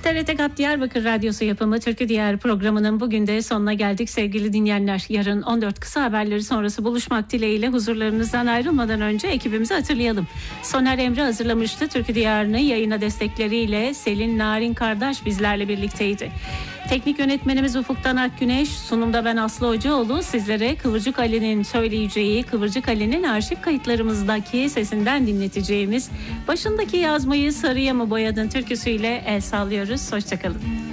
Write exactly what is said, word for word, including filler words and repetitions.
T R T K A P Diyarbakır Radyosu yapımı Türkü Diyar programının bugün de sonuna geldik sevgili dinleyenler. Yarın on dört kısa haberleri sonrası buluşmak dileğiyle huzurlarınızdan ayrılmadan önce ekibimizi hatırlayalım. Soner Emre hazırlamıştı. Türkü Diyar'ını yayına destekleriyle Selin Narin Kardeş bizlerle birlikteydi. Teknik yönetmenimiz Ufuktan Akgüneş, sunumda ben Aslı Hocaoğlu. Sizlere Kıvırcık Ali'nin söyleyeceği, Kıvırcık Ali'nin arşiv kayıtlarımızdaki sesinden dinleteceğimiz Başındaki Yazmayı Sarıya mı boyadın türküsüyle el sallıyoruz. Hoşçakalın.